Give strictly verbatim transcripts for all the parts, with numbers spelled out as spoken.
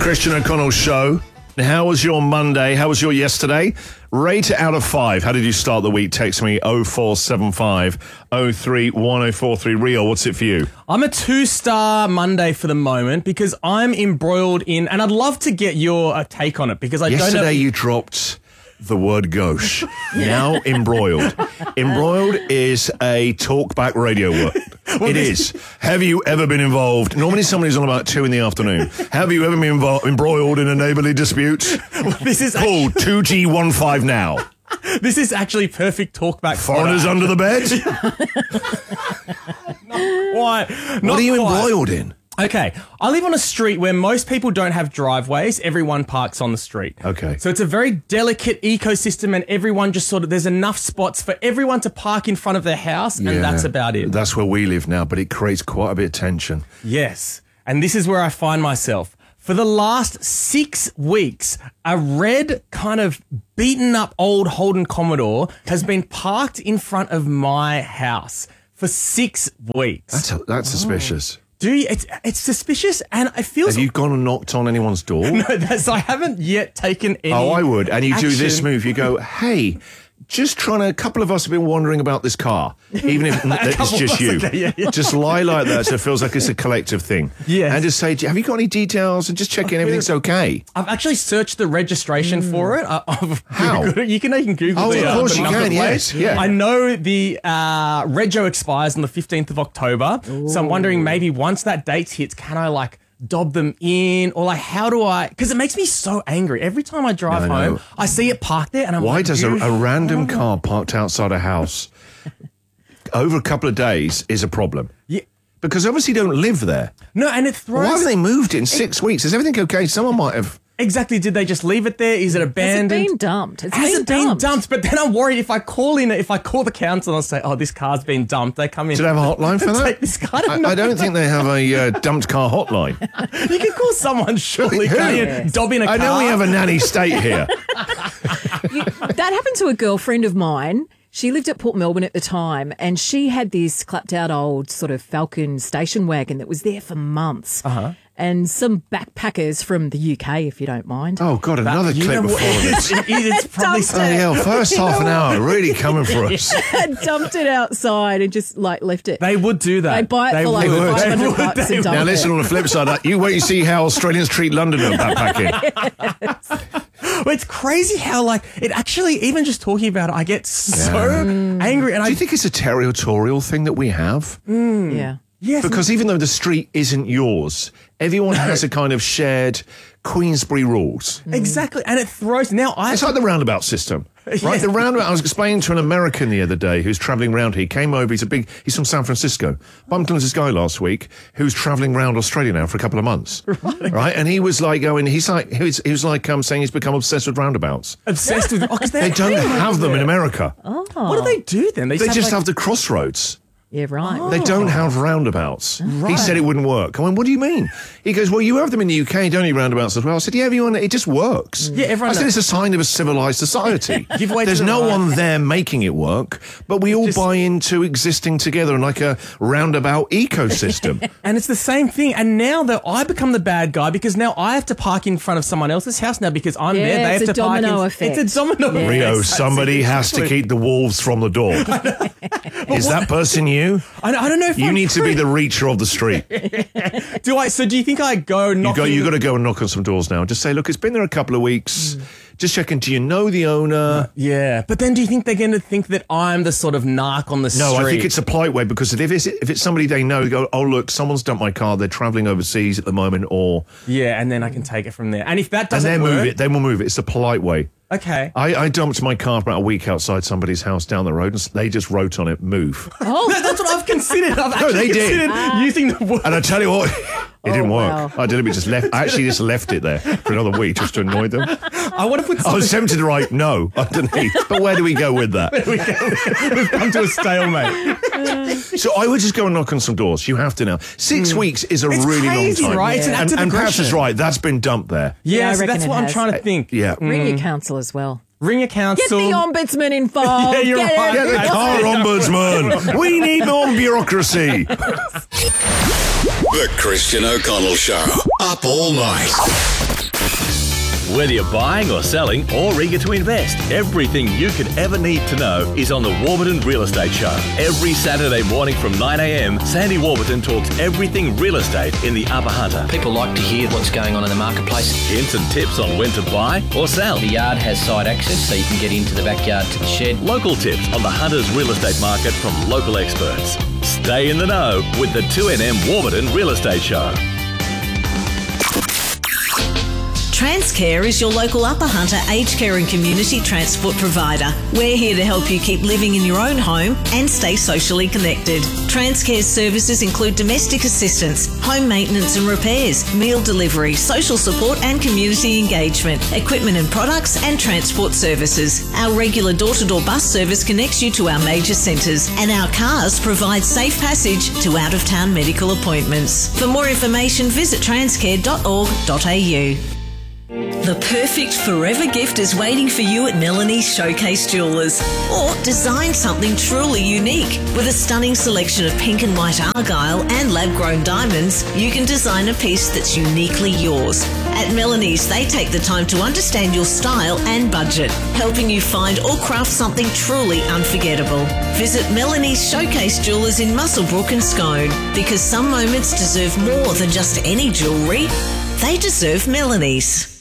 Christian O'Connell Show. How was your Monday? How was your yesterday? Rate it out of five. How did you start the week? Text me oh four seven five oh three one oh four three. Rio, what's it for you? I'm a two-star Monday for the moment because I'm embroiled in, and I'd love to get your uh, take on it because I Yesterday don't know. you dropped the word gauche. Now embroiled. Embroiled is a talkback radio word. Well, it is. Have you ever been involved? Normally somebody's on about two in the afternoon. Have you ever been invo- embroiled in a neighbourly dispute? Well, this is Call two G one five now. This is actually perfect talkback. Foreigners fodder. under the bed? Not quite. Not What are you quite. embroiled in? Okay, I live on a street where most people don't have driveways. Everyone parks on the street. Okay. So it's a very delicate ecosystem and everyone just sort of, there's enough spots for everyone to park in front of their house and that's about it. That's where we live now, but it creates quite a bit of tension. Yes. And this is where I find myself. For the last six weeks, a red kind of beaten up old Holden Commodore has been parked in front of my house for six weeks. That's a, that's suspicious. Do you, it's, it's suspicious and it feels... Have you gone and knocked on anyone's door? No, that's, I haven't yet taken any Oh, I would. And you do this action. move. You go, hey, just trying to, a couple of us have been wondering about this car. Even if it's couple just of us, you. okay, yeah, yeah. Just lie like that so it feels like it's a collective thing. Yes. And just say, have you got any details? And just check in everything's okay. I've actually searched the registration for it. I, I've How? Googled it. You can even Google Oh, the, of uh, course the you number can, plate. yes, yeah. I know the uh, rego expires on the fifteenth of October. So I'm wondering maybe once that date hits, can I like dob them in or like how do I, because it makes me so angry. Every time I drive No, I know. home, I see it parked there and I'm Why like, does a, "You- a random car parked outside a house over a couple of days is a problem? Yeah. Because obviously you don't live there. No, and it throws... Why have they moved it in six weeks? Is everything okay? Someone might have... Exactly. Did they just leave it there? Is it Has it abandoned? been dumped? It's Has been it been dumped. dumped? But then I'm worried if I call in, if I call the council and I say, oh, this car's been dumped, they come in. Do they have a hotline for that? Take this car. I don't I, know. I don't think they have a uh, dumped car hotline. You can call someone, surely. Who? Can't you? Yes. Dob in a I car. know we have a nanny state here. That happened to a girlfriend of mine. She lived at Port Melbourne at the time, and she had this clapped out old sort of Falcon station wagon that was there for months. Uh-huh. And some backpackers from the U K, if you don't mind. Oh, God, another You clip know before what? this. It- it's probably Dumped Bloody hell, first half an hour really coming for us. Dumped it outside and just like left it. They would do that. They buy it for like would. five They hundred would. bucks They and dump Now, it. listen, on the flip side, uh, you wait and see how Australians treat London at backpacking. But it's crazy how, like, it actually, even just talking about it, I get so angry. And Do I you think it's a territorial thing that we have? Yeah. yes, Because even though the street isn't yours, everyone has a kind of shared Queensbury rules. exactly. And it throws. Now, I. It's like the roundabout system, right? Yeah. The roundabout, I was explaining to an American the other day who's travelling around here. He came over, he's a big, he's from San Francisco. Bumped into this guy last week who's travelling around Australia now for a couple of months, right? And he was like going, he's like, he was, he was like um, saying he's become obsessed with roundabouts. obsessed with. Oh, 'cause They don't have them in America. What do they do then? They just like, have the crossroads. Yeah, right. They don't have roundabouts. He said it wouldn't work. I went, what do you mean? He goes, well, you have them in the U K, don't you, roundabouts as well? I said, yeah, everyone, it just works. Yeah, everyone I said, knows. it's a sign of a civilised society. Give way to There's the no right. one there making it work, but we all Just- buy into existing together in like a roundabout ecosystem. And it's the same thing. And now that I become the bad guy because now I have to park in front of someone else's house now because I'm Yeah, there. They it's have a to park domino in, effect. It's a domino Yeah. effect. Rio, That's somebody it, has to exactly. keep the wolves from the door. Is that person you? I, I don't know if You I'm need to be the reacher of the street. Do I? So do you think I go You knocking? got, you got to go and knock on some doors now. Just say, look, it's been there a couple of weeks. Just checking, do you know the owner? Yeah, but then do you think they're going to think that I'm the sort of narc on the street? No, I think it's a polite way because if it's, if it's somebody they know, they go, oh, look, someone's dumped my car. They're travelling overseas at the moment or... Yeah, and then I can take it from there. And if that And doesn't then work, move it. Then we'll move it. It's a polite way. okay. I, I dumped my car for about a week outside somebody's house down the road and they just wrote on it, move. Oh, No, that's what I've considered. I've actually they did. considered using the word. And I tell you what... It didn't Oh, work. wow. I deliberately just left. I actually just left it there for another week just to annoy them. I want to put I was something. tempted to write no underneath, but where do we go with that? We've come to a stalemate. So I would just go and knock on some doors. You have to now. Six weeks is a It's really crazy, long time, right? It's an act and, of and perhaps aggression. it's right. That's been dumped there. Yeah, Yeah, I so reckon that's it what I'm has. trying to think. Yeah. ring your council as well. Ring a Get council. the ombudsman involved. Yeah, you're Get right. Get the That's car it. ombudsman. We need more bureaucracy. The Christian O'Connell Show. Up all night. Whether you're buying or selling or eager to invest, everything you could ever need to know is on the Warburton Real Estate Show. Every Saturday morning from nine a.m, Sandy Warburton talks everything real estate in the Upper Hunter. People like to hear what's going on in the marketplace. Hints and tips on when to buy or sell. The yard has side access, so you can get into the backyard to the shed. Local tips on the Hunter's real estate market from local experts. Stay in the know with the two N M Warburton Real Estate Show. Transcare is your local Upper Hunter aged care and community transport provider. We're here to help you keep living in your own home and stay socially connected. Transcare's services include domestic assistance, home maintenance and repairs, meal delivery, social support and community engagement, equipment and products and transport services. Our regular door-to-door bus service connects you to our major centres, and our cars provide safe passage to out-of-town medical appointments. For more information, visit transcare dot org dot a u. The perfect forever gift is waiting for you at Melanie's Showcase Jewellers. Or design something truly unique. With a stunning selection of pink and white argyle and lab-grown diamonds, you can design a piece that's uniquely yours. At Melanie's, they take the time to understand your style and budget, helping you find or craft something truly unforgettable. Visit Melanie's Showcase Jewellers in Muswellbrook and Scone, because some moments deserve more than just any jewellery. They deserve Melanie's.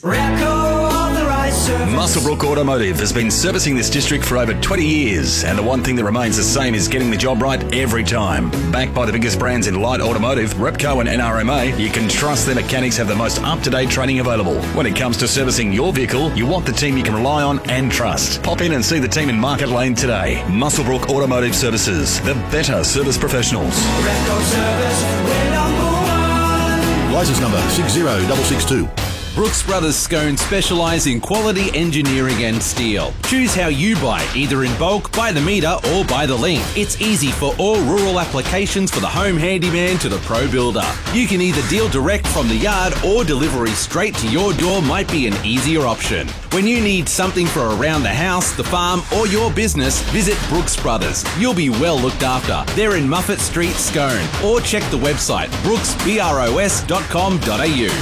Muswellbrook Automotive has been servicing this district for over twenty years, and the one thing that remains the same is getting the job right every time. Backed by the biggest brands in light automotive, Repco and N R M A, you can trust their mechanics have the most up-to-date training available. When it comes to servicing your vehicle, you want the team you can rely on and trust. Pop in and see the team in Market Lane today. Muswellbrook Automotive Services, the better service professionals. Repco Service, we're number one. License number six zero six six two. Brooks Brothers Scone specialise in quality engineering and steel. Choose how you buy, either in bulk, by the metre or by the length. It's easy for all rural applications, for the home handyman to the pro builder. You can either deal direct from the yard or delivery straight to your door might be an easier option. When you need something for around the house, the farm or your business, visit Brooks Brothers. You'll be well looked after. They're in Muffet Street, Scone, or check the website brooks bros dot com dot a u.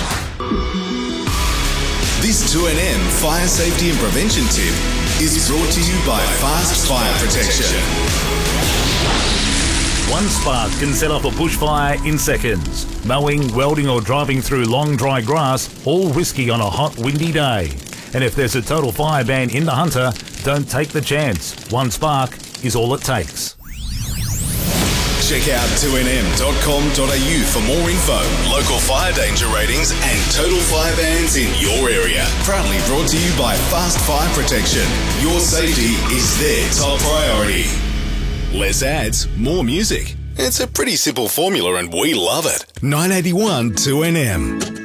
This two N M fire safety and prevention tip is brought to you by Fast Fire Protection. One spark can set off a bushfire in seconds. Mowing, welding or driving through long dry grass, all risky on a hot windy day. And if there's a total fire ban in the Hunter, don't take the chance. One spark is all it takes. Check out two N M dot com dot a u for more info, local fire danger ratings and total fire bans in your area. Proudly brought to you by Fast Fire Protection. Your safety is their top priority. Less ads, more music. It's a pretty simple formula and we love it. nine eighty-one two N M.